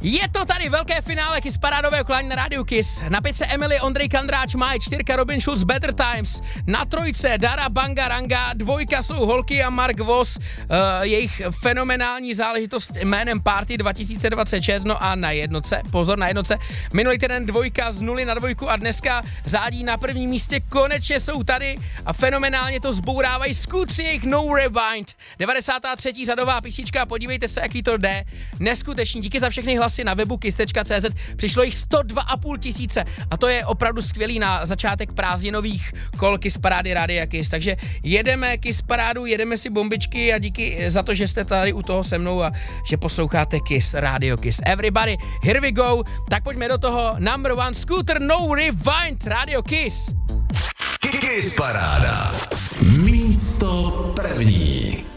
Je to tady velké finále Kiss parádového klání na rádiu Kiss. Na 5 Emily, Ondrej Kandráč, Maj, 4 Robin Schulz, Better Times. Na 3 Dara Bangaranga, 2 jsou Holky a Mark Voss, jejich fenomenální záležitost jménem Party 2026, no a na jednotce, pozor na jednotce, minulý týden 2 z 0 na 2 a dneska řádí na prvním místě, konečně jsou tady a fenomenálně to zbourávají skutři jejich No Rewind. 93. řadová písnička, podívejte se, jaký to jde. Neskutečný, díky za všechny hlasy na webu kiss.cz, přišlo jich 102,5 tisíce a to je opravdu skvělý na začátek prázdninových kol Kiss parády Rádia Kiss, takže jedeme Kiss parádu, jedeme si bombičky a díky za to, že jste tady u toho se mnou a že posloucháte Kiss, Radio Kiss. Everybody, here we go, tak pojďme do toho, number 1 Scooter No Rewind, Radio Kiss. Kiss paráda. Místo první.